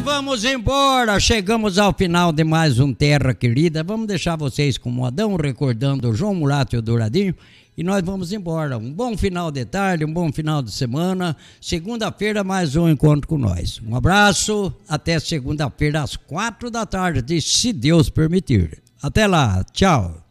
Vamos embora, chegamos ao final de mais um Terra Querida. Vamos deixar vocês com o modão, recordando o João Mulato e o Douradinho. E nós vamos embora. Um bom final de tarde, um bom final de semana. Segunda-feira, mais um encontro com nós. Um abraço, até segunda-feira às 4 da tarde, se Deus permitir. Até lá, tchau.